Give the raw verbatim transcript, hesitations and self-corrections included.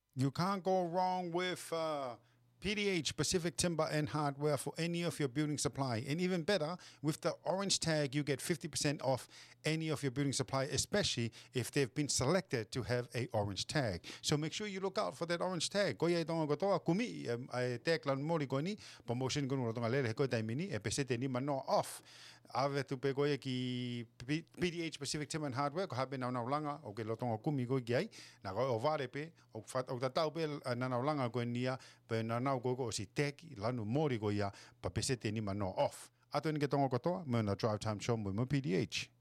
You can't go wrong with uh, P D H, Pacific Timber and Hardware, for any of your building supply. And even better, with the orange tag, you get fifty percent off any of your building supply, especially if they've been selected to have a orange tag. So make sure you look out for that orange tag. Koia tonga kotoa kumi ai tag lan mori koni promotion kono tonga lele ko dai mini e pesete ni mano off. Ave tu pe koia ki P D H, Pacific Timber and Hardware ko habe na na langa o ke lotonga kumi ko gi ai na ko o vare pe o fat o tatau pe na na langa ko nia pe na na ko ko si tag lanu mori ko ia pa pesete ni mano off. Ato ni ke tonga kotoa me na drive time show mo P D H.